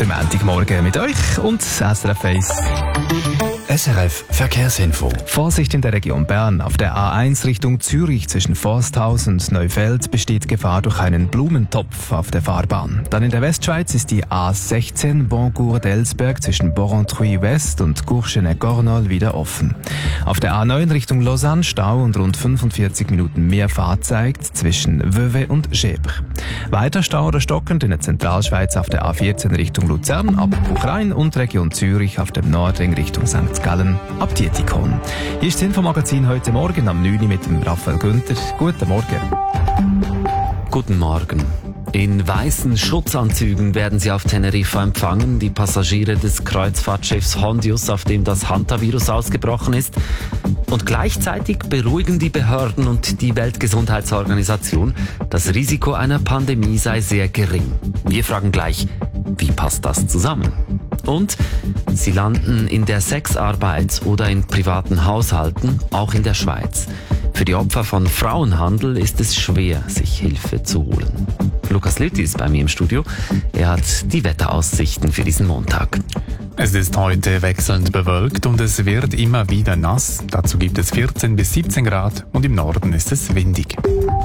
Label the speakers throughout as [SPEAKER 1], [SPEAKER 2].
[SPEAKER 1] der Montagmorgen mit euch und SRF 1.
[SPEAKER 2] SRF Verkehrsinfo.
[SPEAKER 1] Vorsicht in der Region Bern. Auf der A1 Richtung Zürich zwischen Forsthaus und Neufeld besteht Gefahr durch einen Blumentopf auf der Fahrbahn. Dann in der Westschweiz ist die A16 Boncourt-Delsberg zwischen Borrentruy West und Courchenet-Gornol wieder offen. Auf der A9 Richtung Lausanne Stau und rund 45 Minuten mehr Fahrzeit zwischen Vevey und Gèvres. Weiter Stau oder stockend in der Zentralschweiz auf der A14 Richtung Luzern ab Buchrhein und Region Zürich auf dem Nordring Richtung St. Gallen ab Dietikon. Hier ist das Infomagazin heute Morgen am 9 Uhr mit dem Raphael Günther. Guten Morgen.
[SPEAKER 3] Guten Morgen. In weißen Schutzanzügen werden sie auf Teneriffa empfangen, die Passagiere des Kreuzfahrtschiffs Hondius, auf dem das Hantavirus ausgebrochen ist. Und gleichzeitig beruhigen die Behörden und die Weltgesundheitsorganisation, das Risiko einer Pandemie sei sehr gering. Wir fragen gleich, wie passt das zusammen? Und sie landen in der Sexarbeit oder in privaten Haushalten, auch in der Schweiz. Für die Opfer von Frauenhandel ist es schwer, sich Hilfe zu holen. Lukas Lüthi ist bei mir im Studio. Er hat die Wetteraussichten für diesen Montag.
[SPEAKER 4] Es ist heute wechselnd bewölkt und es wird immer wieder nass. Dazu gibt es 14 bis 17 Grad und im Norden ist es windig.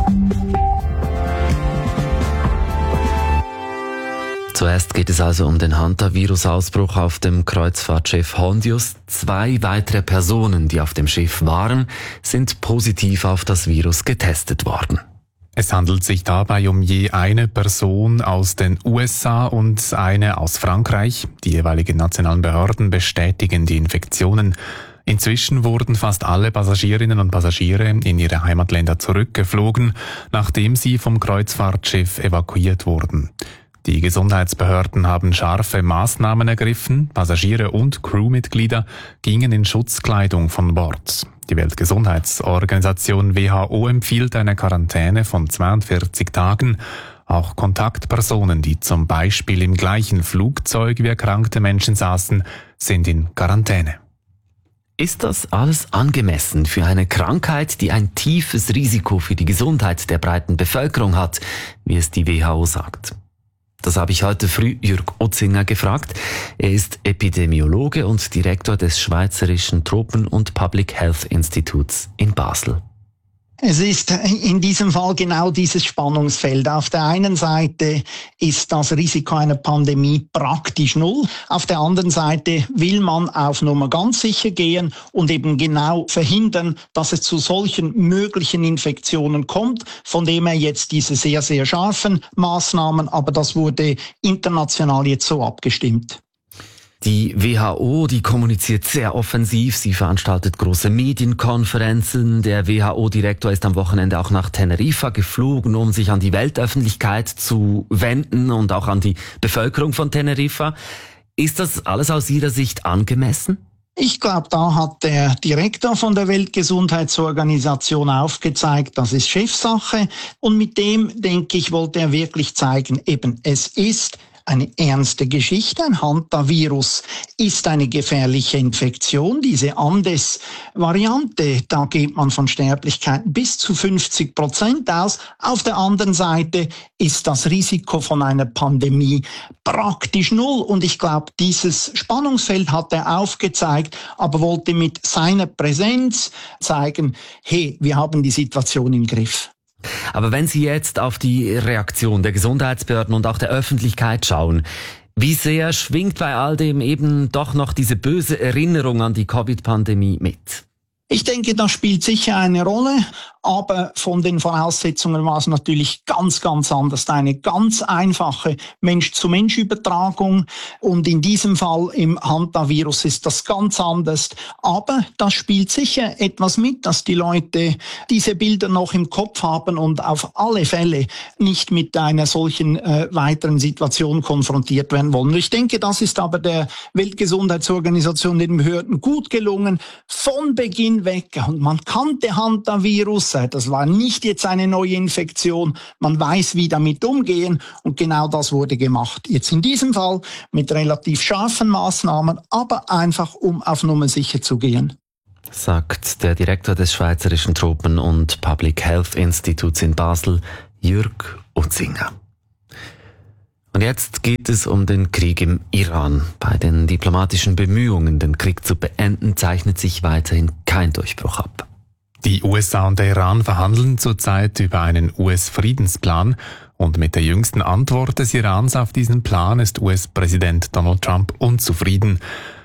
[SPEAKER 3] Zuerst geht es also um den Hantavirus-Ausbruch auf dem Kreuzfahrtschiff Hondius. 2 weitere Personen, die auf dem Schiff waren, sind positiv auf das Virus getestet worden.
[SPEAKER 4] Es handelt sich dabei um je eine Person aus den USA und eine aus Frankreich. Die jeweiligen nationalen Behörden bestätigen die Infektionen. Inzwischen wurden fast alle Passagierinnen und Passagiere in ihre Heimatländer zurückgeflogen, nachdem sie vom Kreuzfahrtschiff evakuiert wurden. Die Gesundheitsbehörden haben scharfe Maßnahmen ergriffen. Passagiere und Crewmitglieder gingen in Schutzkleidung von Bord. Die Weltgesundheitsorganisation WHO empfiehlt eine Quarantäne von 42 Tagen. Auch Kontaktpersonen, die zum Beispiel im gleichen Flugzeug wie erkrankte Menschen saßen, sind in Quarantäne.
[SPEAKER 3] Ist das alles angemessen für eine Krankheit, die ein tiefes Risiko für die Gesundheit der breiten Bevölkerung hat, wie es die WHO sagt? Das habe ich heute früh Jürg Otzinger gefragt. Er ist Epidemiologe und Direktor des Schweizerischen Tropen- und Public Health Instituts in Basel.
[SPEAKER 5] Es ist in diesem Fall genau dieses Spannungsfeld. Auf der einen Seite ist das Risiko einer Pandemie praktisch null. Auf der anderen Seite will man auf Nummer ganz sicher gehen und eben genau verhindern, dass es zu solchen möglichen Infektionen kommt. Von dem her jetzt diese sehr, sehr scharfen Maßnahmen. Aber das wurde international jetzt so abgestimmt.
[SPEAKER 3] Die WHO, die kommuniziert sehr offensiv. Sie veranstaltet große Medienkonferenzen. Der WHO-Direktor ist am Wochenende auch nach Teneriffa geflogen, um sich an die Weltöffentlichkeit zu wenden und auch an die Bevölkerung von Teneriffa. Ist das alles aus Ihrer Sicht angemessen?
[SPEAKER 5] Ich glaube, da hat der Direktor von der Weltgesundheitsorganisation aufgezeigt, das ist Chefsache. Und mit dem, denke ich, wollte er wirklich zeigen, eben es ist eine ernste Geschichte. Ein Hantavirus ist eine gefährliche Infektion. Diese Andes-Variante, da geht man von Sterblichkeiten bis zu 50% aus. Auf der anderen Seite ist das Risiko von einer Pandemie praktisch null. Und ich glaube, dieses Spannungsfeld hat er aufgezeigt, aber wollte mit seiner Präsenz zeigen, hey, wir haben die Situation im Griff.
[SPEAKER 3] Aber wenn Sie jetzt auf die Reaktion der Gesundheitsbehörden und auch der Öffentlichkeit schauen, wie sehr schwingt bei all dem eben doch noch diese böse Erinnerung an die Covid-Pandemie mit?
[SPEAKER 5] Ich denke, das spielt sicher eine Rolle, aber von den Voraussetzungen war es natürlich ganz, ganz anders. Eine ganz einfache Mensch-zu-Mensch-Übertragung und in diesem Fall im Hantavirus ist das ganz anders. Aber das spielt sicher etwas mit, dass die Leute diese Bilder noch im Kopf haben und auf alle Fälle nicht mit einer solchen weiteren Situation konfrontiert werden wollen. Ich denke, das ist aber der Weltgesundheitsorganisation, den Behörden gut gelungen, von Beginn weg. Und man kannte Hantavirus, das war nicht jetzt eine neue Infektion, man weiß, wie damit umgehen und genau das wurde gemacht. Jetzt in diesem Fall mit relativ scharfen Maßnahmen, aber einfach um auf Nummer sicher zu gehen.
[SPEAKER 3] Sagt der Direktor des Schweizerischen Tropen- und Public Health Instituts in Basel, Jürg Otzinger. Und jetzt geht es um den Krieg im Iran. Bei den diplomatischen Bemühungen, den Krieg zu beenden, zeichnet sich weiterhin kein Durchbruch ab.
[SPEAKER 4] Die USA und der Iran verhandeln zurzeit über einen US-Friedensplan. Und mit der jüngsten Antwort des Irans auf diesen Plan ist US-Präsident Donald Trump unzufrieden.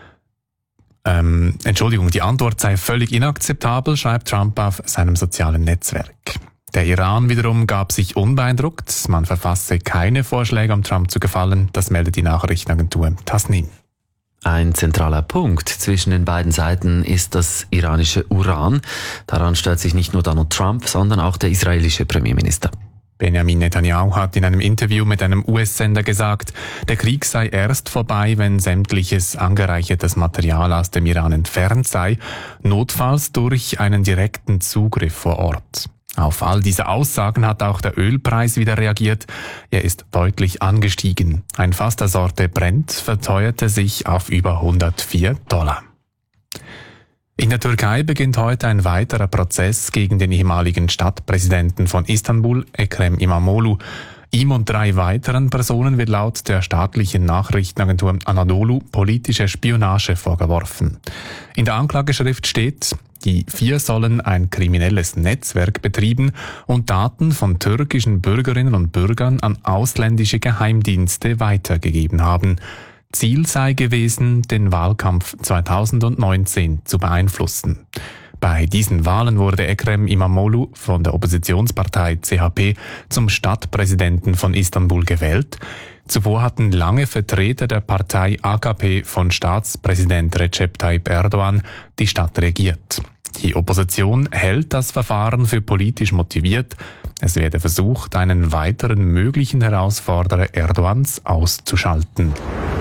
[SPEAKER 4] Die Antwort sei völlig inakzeptabel, schreibt Trump auf seinem sozialen Netzwerk. Der Iran wiederum gab sich unbeeindruckt. Man verfasse keine Vorschläge, um Trump zu gefallen. Das meldet die Nachrichtenagentur Tasnim.
[SPEAKER 3] Ein zentraler Punkt zwischen den beiden Seiten ist das iranische Uran. Daran stört sich nicht nur Donald Trump, sondern auch der israelische Premierminister.
[SPEAKER 4] Benjamin Netanyahu hat in einem Interview mit einem US-Sender gesagt, der Krieg sei erst vorbei, wenn sämtliches angereichertes Material aus dem Iran entfernt sei, notfalls durch einen direkten Zugriff vor Ort. Auf all diese Aussagen hat auch der Ölpreis wieder reagiert. Er ist deutlich angestiegen. Ein Fass der Sorte Brent verteuerte sich auf über $104. In der Türkei beginnt heute ein weiterer Prozess gegen den ehemaligen Stadtpräsidenten von Istanbul, Ekrem İmamoğlu. Ihm und 3 weiteren Personen wird laut der staatlichen Nachrichtenagentur Anadolu politische Spionage vorgeworfen. In der Anklageschrift steht, die 4 sollen ein kriminelles Netzwerk betrieben und Daten von türkischen Bürgerinnen und Bürgern an ausländische Geheimdienste weitergegeben haben. Ziel sei gewesen, den Wahlkampf 2019 zu beeinflussen. Bei diesen Wahlen wurde Ekrem İmamoğlu von der Oppositionspartei CHP zum Stadtpräsidenten von Istanbul gewählt. Zuvor hatten lange Vertreter der Partei AKP von Staatspräsident Recep Tayyip Erdogan die Stadt regiert. Die Opposition hält das Verfahren für politisch motiviert. Es werde versucht, einen weiteren möglichen Herausforderer Erdogans auszuschalten.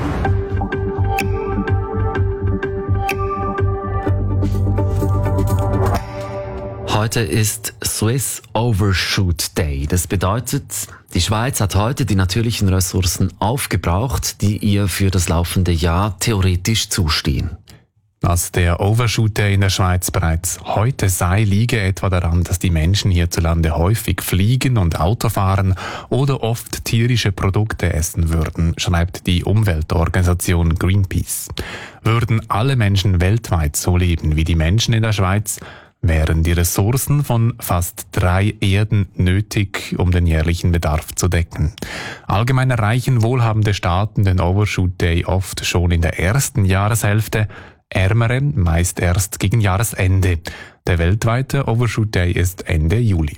[SPEAKER 3] Heute ist Swiss Overshoot Day. Das bedeutet, die Schweiz hat heute die natürlichen Ressourcen aufgebraucht, die ihr für das laufende Jahr theoretisch zustehen.
[SPEAKER 4] Dass der Overshoot Day in der Schweiz bereits heute sei, liege etwa daran, dass die Menschen hierzulande häufig fliegen und Auto fahren oder oft tierische Produkte essen würden, schreibt die Umweltorganisation Greenpeace. Würden alle Menschen weltweit so leben wie die Menschen in der Schweiz, wären die Ressourcen von fast 3 Erden nötig, um den jährlichen Bedarf zu decken. Allgemein erreichen wohlhabende Staaten den Overshoot Day oft schon in der ersten Jahreshälfte, ärmere meist erst gegen Jahresende. Der weltweite Overshoot Day ist Ende Juli.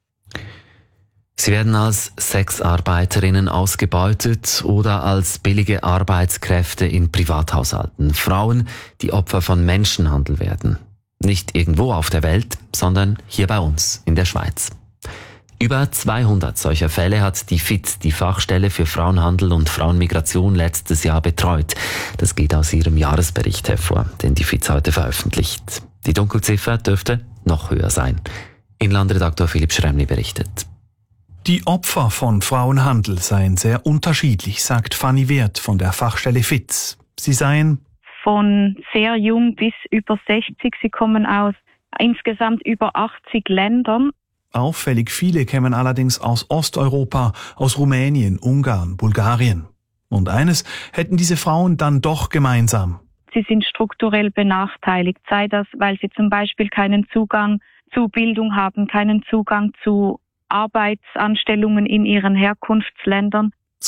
[SPEAKER 3] Sie werden als Sexarbeiterinnen ausgebeutet oder als billige Arbeitskräfte in Privathaushalten. Frauen, die Opfer von Menschenhandel werden. Nicht irgendwo auf der Welt, sondern hier bei uns in der Schweiz. Über 200 solcher Fälle hat die FIZ, die Fachstelle für Frauenhandel und Frauenmigration, letztes Jahr betreut. Das geht aus ihrem Jahresbericht hervor, den die FIZ heute veröffentlicht. Die Dunkelziffer dürfte noch höher sein. Inlandredaktor Philipp Schremli berichtet.
[SPEAKER 6] Die Opfer von Frauenhandel seien sehr unterschiedlich, sagt Fanny Wirth von der Fachstelle FIZ. Sie seien
[SPEAKER 7] von sehr jung bis über 60. Sie kommen aus insgesamt über 80 Ländern.
[SPEAKER 6] Auffällig viele kämen allerdings aus Osteuropa, aus Rumänien, Ungarn, Bulgarien. Und eines hätten diese Frauen dann doch gemeinsam.
[SPEAKER 7] Sie sind strukturell benachteiligt, sei das, weil sie zum Beispiel keinen Zugang zu Bildung haben, keinen Zugang zu Arbeitsanstellungen in ihren Herkunftsländern.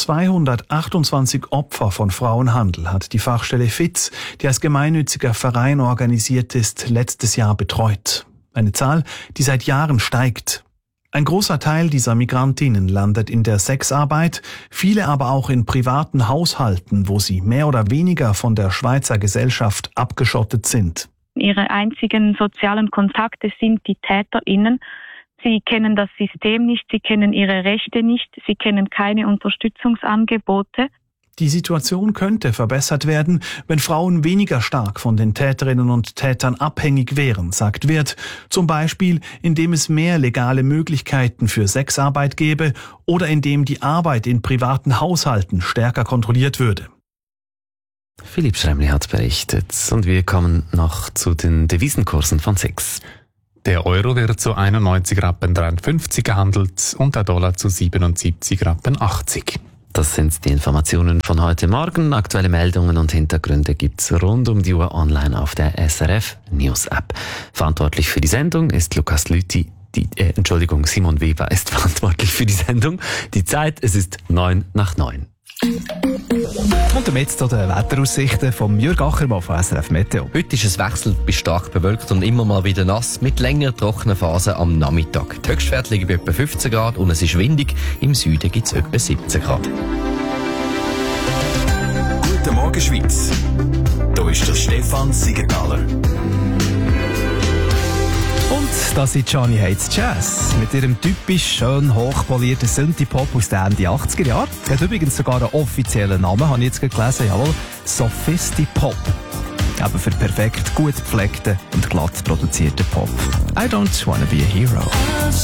[SPEAKER 6] 228 Opfer von Frauenhandel hat die Fachstelle FIZ, die als gemeinnütziger Verein organisiert ist, letztes Jahr betreut. Eine Zahl, die seit Jahren steigt. Ein großer Teil dieser Migrantinnen landet in der Sexarbeit, viele aber auch in privaten Haushalten, wo sie mehr oder weniger von der Schweizer Gesellschaft abgeschottet sind.
[SPEAKER 7] Ihre einzigen sozialen Kontakte sind die TäterInnen. Sie kennen das System nicht, sie kennen ihre Rechte nicht, sie kennen keine Unterstützungsangebote.
[SPEAKER 6] Die Situation könnte verbessert werden, wenn Frauen weniger stark von den Täterinnen und Tätern abhängig wären, sagt Wirth. Zum Beispiel, indem es mehr legale Möglichkeiten für Sexarbeit gäbe oder indem die Arbeit in privaten Haushalten stärker kontrolliert würde.
[SPEAKER 3] Philipp Schremli hat berichtet. Und wir kommen noch zu den Devisenkursen von SIX.
[SPEAKER 4] Der Euro wird zu 91,53 Rappen gehandelt und der Dollar zu 77,80 Rappen.
[SPEAKER 3] Das sind die Informationen von heute Morgen. Aktuelle Meldungen und Hintergründe gibt's rund um die Uhr online auf der SRF News App. Verantwortlich für die Sendung ist Lukas Lüthi. Simon Weber ist verantwortlich für die Sendung. Die Zeit, es ist 8:09.
[SPEAKER 1] Und damit zu den Wetteraussichten von Jürg Achermann von SRF Meteo.
[SPEAKER 8] Heute ist es wechselnd bis stark bewölkt und immer mal wieder nass, mit längeren trockenen Phasen am Nachmittag. Die Höchstwerte liegen bei etwa 15 Grad und es ist windig. Im Süden gibt es etwa 17 Grad.
[SPEAKER 2] Guten Morgen, Schweiz. Hier ist der Stefan Siegenthaler.
[SPEAKER 1] Und das ist Johnny Hates Jazz mit ihrem typisch schön hochpolierten Synthie-Pop aus den Ende 80er Jahren. Hat übrigens sogar einen offiziellen Namen, habe ich jetzt gelesen, jawohl, Sophisti-Pop. Eben für perfekt gut gepflegten und glatt produzierten Pop. I don't wanna be a hero.